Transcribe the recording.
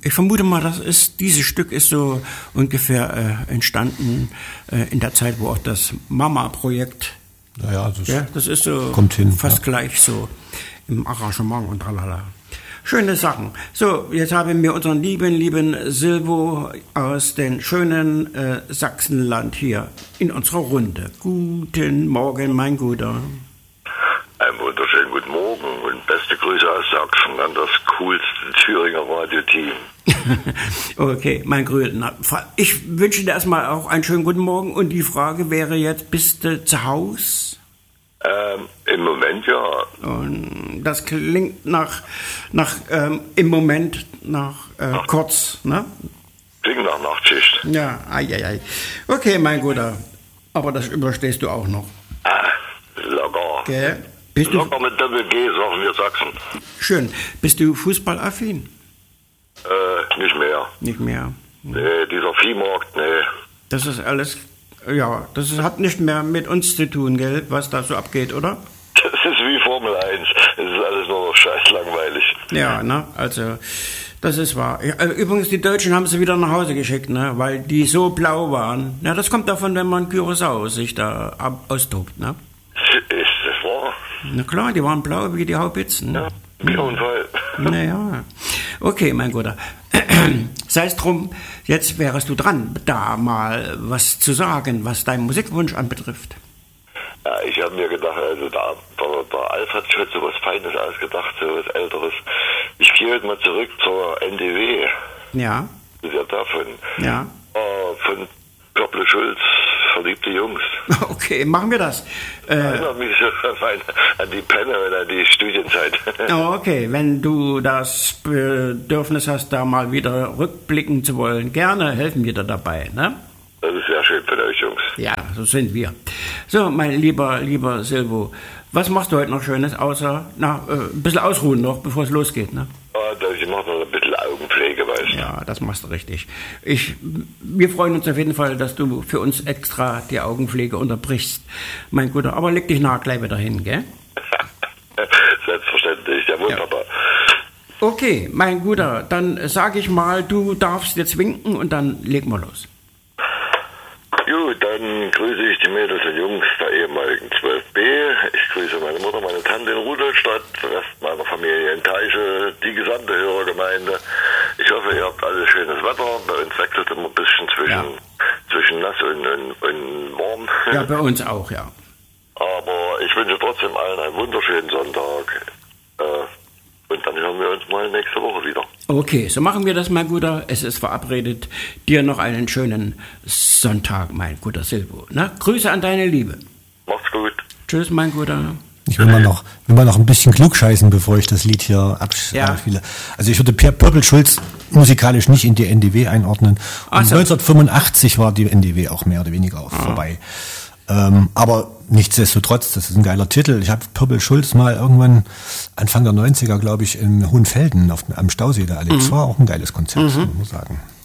Ich vermute mal, dieses Stück ist so ungefähr entstanden in der Zeit, wo auch das Mama-Projekt, das ist so kommt hin, fast gleich so im Arrangement und tralala. Schöne Sachen. So, jetzt haben wir unseren lieben Silvo aus dem schönen Sachsenland hier in unserer Runde. Guten Morgen, mein Guter. Einen wunderschönen guten Morgen und beste Grüße aus Sachsen an das coolste Thüringer Radioteam. Okay, mein Grüner. Ich wünsche dir erstmal auch einen schönen guten Morgen und die Frage wäre jetzt, bist du zu Hause? Im Moment ja. Und das klingt im Moment nach kurz, ne? Klingt nach Nachtschicht. Ja, ei. Okay, mein Guter. Aber das überstehst du auch noch. Locker. Okay. Locker mit Doppel-G, sagen wir Sachsen. Schön. Bist du fußballaffin? Nicht mehr. Nicht mehr. Nee, dieser Viehmarkt, nee. Das ist alles, hat nicht mehr mit uns zu tun, gell, was da so abgeht, oder? Das ist wie Formel 1. Es ist alles nur noch scheiß langweilig. Ja, ne, also, das ist wahr. Ja, übrigens, die Deutschen haben sie wieder nach Hause geschickt, ne, weil die so blau waren. Ja, das kommt davon, wenn man Curaçao sich da austobt, ne? Ist das wahr? Na klar, die waren blau wie die Haubitzen. Ja, Unfall. Naja. Okay, mein Guter. Sei es drum, jetzt wärest du dran, da mal was zu sagen, was deinen Musikwunsch anbetrifft. Ja, ich habe mir gedacht, also der Alf hat sich heute so was Feines ausgedacht, so was Älteres. Ich gehe heute mal zurück zur NDW. Ja. Das ist ja davon. Ja. Von Pörple Schulz, Verliebte Jungs. Okay, machen wir das. Erinnert mich so an die Penne oder die Studienzeit. Okay, wenn du das Bedürfnis hast, da mal wieder rückblicken zu wollen, gerne helfen wir dir dabei, ne? Das ist sehr schön für euch, Jungs. Ja, so sind wir. So, mein lieber Silvo, was machst du heute noch Schönes, außer ein bisschen ausruhen noch, bevor es losgeht, ne? Ich mache noch ein bisschen Augenpflege, weißt du. Ja, das machst du richtig. Wir freuen uns auf jeden Fall, dass du für uns extra die Augenpflege unterbrichst, mein Guter. Aber leg dich nach gleich wieder hin, gell? Selbstverständlich, ja wunderbar. Ja. Okay, mein Guter, dann sage ich mal, du darfst jetzt winken und dann legen wir los. Gut, dann grüße ich die Mädels und Jungs der ehemaligen 12b. Ich grüße meine Mutter, meine Tante in Rudolstadt, den Rest meiner Familie in Teiche, die gesamte Hörergemeinde. Ich hoffe, ihr habt alles schönes Wetter. Bei uns wechselt immer ein bisschen zwischen nass und warm. Ja, bei uns auch, ja. Aber ich wünsche trotzdem allen einen wunderschönen Sonntag. Und dann hören wir uns mal nächste Woche wieder. Okay, so machen wir das, mein Guter. Es ist verabredet. Dir noch einen schönen Sonntag, mein guter Silvo. Na, Grüße an deine Liebe. Macht's gut. Tschüss, mein Guter. Ich will mal noch ein bisschen klugscheißen, bevor ich das Lied hier abspiele. Also ich würde Pörple Schulz musikalisch nicht in die NDW einordnen. Und 1985 war die NDW auch mehr oder weniger auch vorbei. Aber nichtsdestotrotz, das ist ein geiler Titel. Ich habe Pörple Schulz mal irgendwann Anfang der 90er, glaube ich, in Hohenfelden am Stausee da erlebt. Das war auch ein geiles Konzert, muss man sagen.